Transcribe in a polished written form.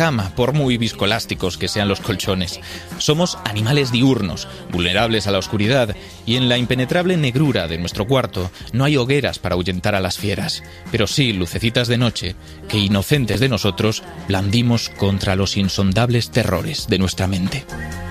cama, por muy viscoelásticos que sean los colchones. Somos animales diurnos, vulnerables a la oscuridad, y en la impenetrable negrura de nuestro cuarto no hay hogueras para ahuyentar a las fieras, pero sí lucecitas de noche que, inocentes de nosotros, blandimos contra los insondables terrores de nuestra mente.